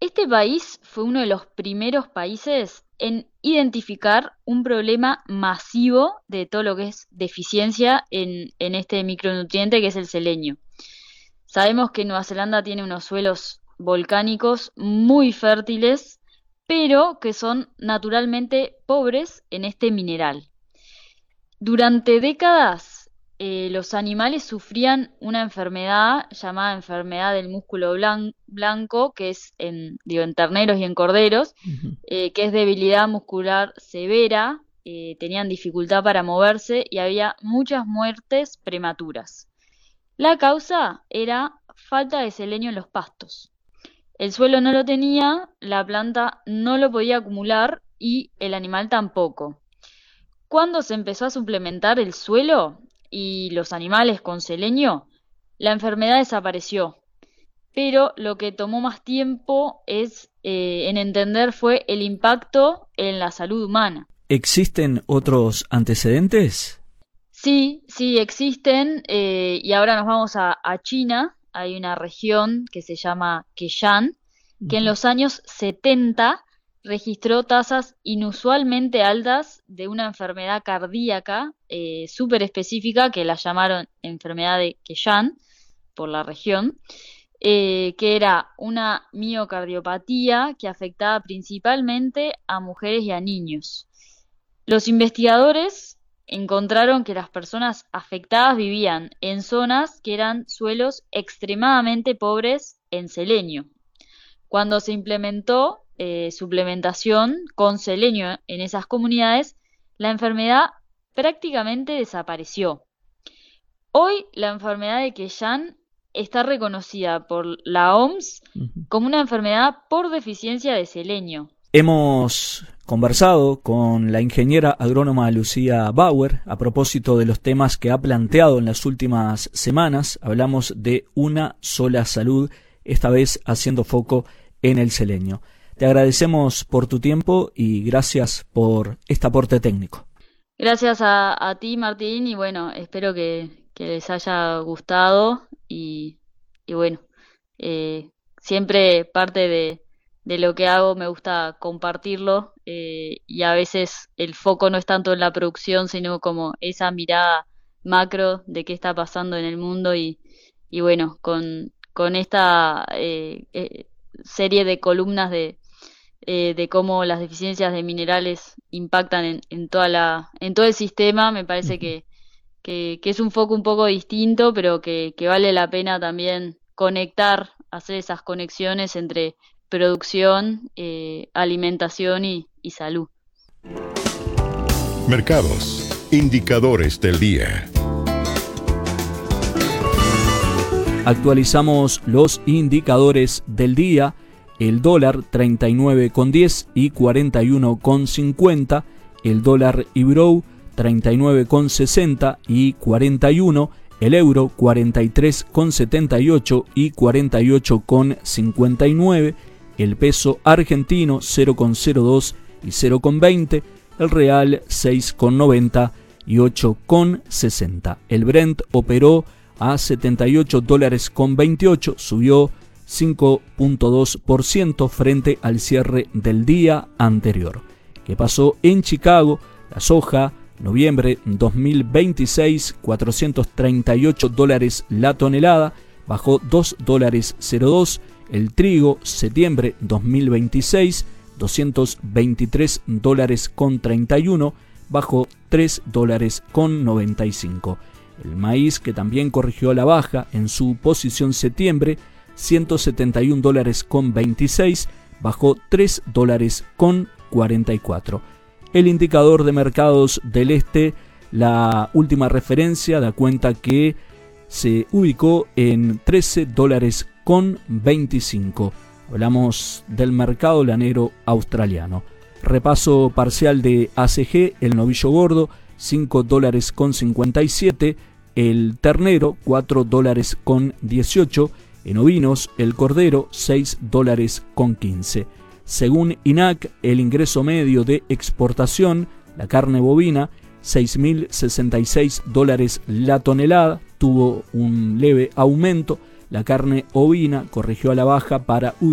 Este país fue uno de los primeros países en identificar un problema masivo de todo lo que es deficiencia en este micronutriente que es el selenio. Sabemos que Nueva Zelanda tiene unos suelos volcánicos muy fértiles, pero que son naturalmente pobres en este mineral. Durante décadas, los animales sufrían una enfermedad llamada enfermedad del músculo blanco, que es en terneros y en corderos, Ujú. que es debilidad muscular severa, tenían dificultad para moverse y había muchas muertes prematuras. La causa era falta de selenio en los pastos. El suelo no lo tenía, la planta no lo podía acumular y el animal tampoco. Cuando se empezó a suplementar el suelo y los animales con selenio, la enfermedad desapareció. Pero lo que tomó más tiempo en entender fue el impacto en la salud humana. ¿Existen otros antecedentes? Sí, sí existen, y ahora nos vamos a China. Hay una región que se llama Queyán, que en Ujú. los años 70 registró tasas inusualmente altas de una enfermedad cardíaca súper específica que la llamaron enfermedad de Queyán por la región, que era una miocardiopatía que afectaba principalmente a mujeres y a niños. Los investigadores encontraron que las personas afectadas vivían en zonas que eran suelos extremadamente pobres en selenio. Cuando se implementó suplementación con selenio en esas comunidades, la enfermedad prácticamente desapareció. Hoy la enfermedad de Queyán está reconocida por la OMS Ujú. como una enfermedad por deficiencia de selenio. Hemos conversado con la ingeniera agrónoma Lucía Bauer a propósito de los temas que ha planteado en las últimas semanas. Hablamos de una sola salud, esta vez haciendo foco en el selenio. Te agradecemos por tu tiempo y gracias por este aporte técnico. Gracias a ti, Martín, y bueno, espero que les haya gustado y bueno, siempre parte de lo que hago me gusta compartirlo, y a veces el foco no es tanto en la producción, sino como esa mirada macro de qué está pasando en el mundo y bueno, con esta serie de columnas de cómo las deficiencias de minerales impactan en todo el sistema, me parece Ujú. que es un foco un poco distinto, pero que vale la pena también conectar, hacer esas conexiones entre producción, alimentación y salud. Mercados. Indicadores del día. Actualizamos los indicadores del día. El dólar 39,10 y 41,50. El dólar Ibrow 39,60 y 41. El euro 43,78 y 48,59. El peso argentino 0,02 y 0,20. El real 6,90 y 8,60. El Brent operó a $78,28, subió 5,2% frente al cierre del día anterior. ¿Qué pasó en Chicago? La soja, noviembre 2026, $438 la tonelada, bajó $2,02. El trigo, septiembre 2026, $223,31, bajó $3,95. El maíz, que también corrigió a la baja en su posición septiembre, $171,26, bajó $3,44. El indicador de mercados del este, la última referencia, da cuenta que se ubicó en $13,25. Hablamos del mercado lanero australiano. Repaso parcial de ACG, el novillo gordo, $5,57. El ternero, $4,18. En ovinos, el cordero, $6,15. Según INAC, el ingreso medio de exportación, la carne bovina, $6,066 la tonelada, tuvo un leve aumento. La carne ovina corrigió a la baja para